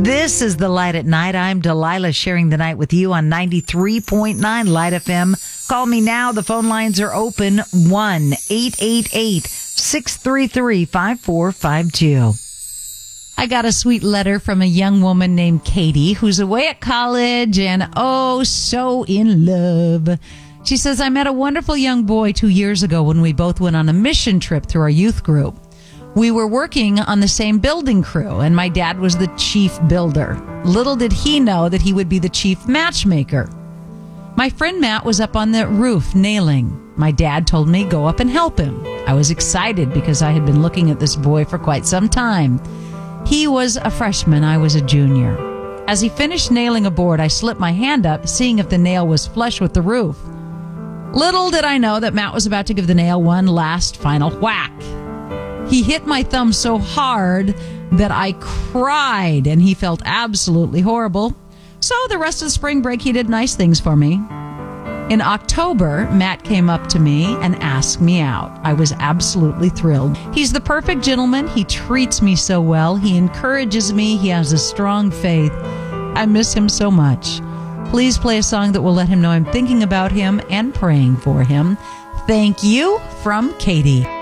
This is The Light at Night. I'm Delilah, sharing the night with you on 93.9 Light FM. Call me now. The phone lines are open. 1-888-633-5452. I got a sweet letter from a young woman named Katie who's away at college and so in love. She says, I met a wonderful young boy 2 years ago when we both went on a mission trip through our youth group. We were working on the same building crew, and my dad was the chief builder. Little did he know that he would be the chief matchmaker. My friend Matt was up on the roof nailing. My dad told me go up and help him. I was excited because I had been looking at this boy for quite some time. He was a freshman, I was a junior. As he finished nailing a board, I slipped my hand up, seeing if the nail was flush with the roof. Little did I know that Matt was about to give the nail one last final whack. He hit my thumb so hard that I cried, and he felt absolutely horrible. So the rest of the spring break, he did nice things for me. In October, Matt came up to me and asked me out. I was absolutely thrilled. He's the perfect gentleman. He treats me so well. He encourages me. He has a strong faith. I miss him so much. Please play a song that will let him know I'm thinking about him and praying for him. Thank you, from Katie.